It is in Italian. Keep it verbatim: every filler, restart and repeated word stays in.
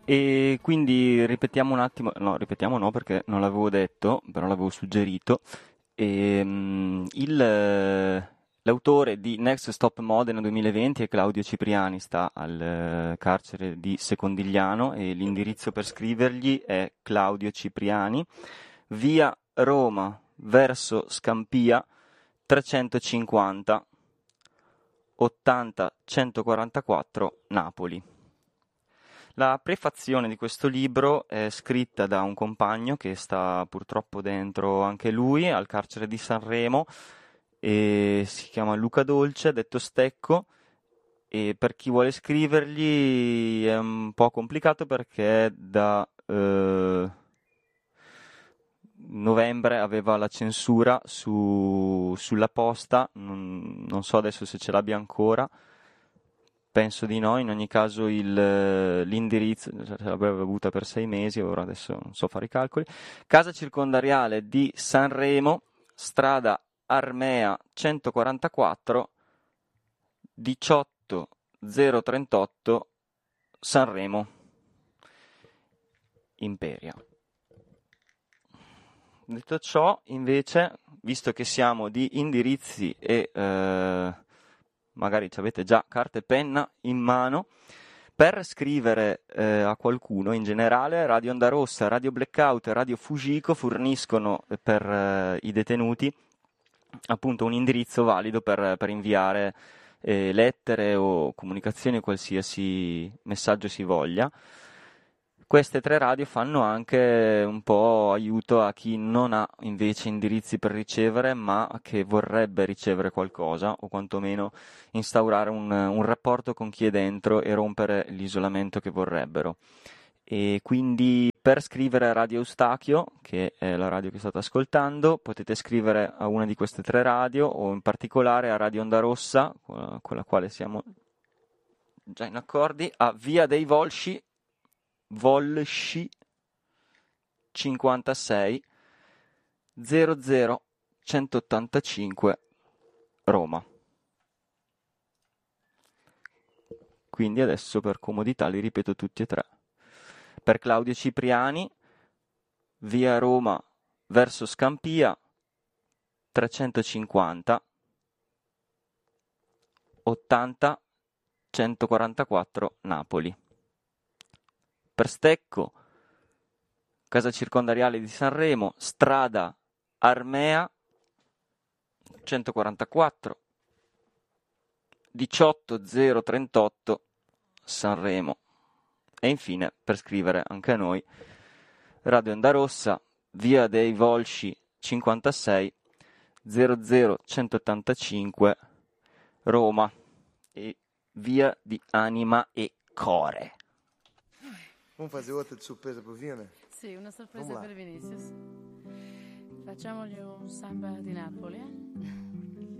E quindi ripetiamo un attimo, no, ripetiamo no perché non l'avevo detto, però l'avevo suggerito. E, mm, il, eh, l'autore di Next Stop Modena duemilaventi è Claudio Cipriani, sta al eh, carcere di Secondigliano e l'indirizzo per scrivergli è Claudio Cipriani, via Roma verso Scampia trecentocinquanta ottanta centoquarantaquattro Napoli. La prefazione di questo libro è scritta da un compagno che sta purtroppo dentro anche lui al carcere di Sanremo e si chiama Luca Dolce, detto Stecco, e per chi vuole scrivergli è un po' complicato perché da eh, novembre aveva la censura su- sulla posta, non, non so adesso se ce l'abbia ancora. Penso di no, in ogni caso il, eh, l'indirizzo cioè, l'avrebbe avuta per sei mesi, ora adesso non so fare i calcoli. Casa circondariale di Sanremo, strada Armea centoquarantaquattro, diciotto zero trentotto, Sanremo, Imperia. Detto ciò, invece, visto che siamo di indirizzi e eh, magari ci avete già carta e penna in mano, per scrivere eh, a qualcuno in generale, Radio Onda Rossa, Radio Blackout e Radio Fujiko forniscono eh, per eh, i detenuti appunto un indirizzo valido per, per inviare eh, lettere o comunicazioni o qualsiasi messaggio si voglia. Queste tre radio fanno anche un po' aiuto a chi non ha invece indirizzi per ricevere, ma che vorrebbe ricevere qualcosa, o quantomeno instaurare un, un rapporto con chi è dentro e rompere l'isolamento che vorrebbero. E quindi per scrivere a Radio Eustachio, che è la radio che state ascoltando, potete scrivere a una di queste tre radio, o in particolare a Radio Onda Rossa, con la quale siamo già in accordi, a Via dei Volsci, Volsci cinquantasei zero zero centottantacinque Roma. Quindi adesso per comodità li ripeto tutti e tre. Per Claudio Cipriani, via Roma verso Scampia trecentocinquanta ottanta centoquarantaquattro Napoli. Per Stecco, casa circondariale di Sanremo, strada Armea centoquarantaquattro diciotto zero trentotto Sanremo. E infine, per scrivere anche a noi, Radio Onda Rossa, via dei Volsci cinquantasei zero zero centottantacinque Roma e via di Anima e Core. Vamos fazer outra de surpresa pro Vina? Sì, una sorpresa per Vinicius. Facciamogli un samba di Napoli, eh?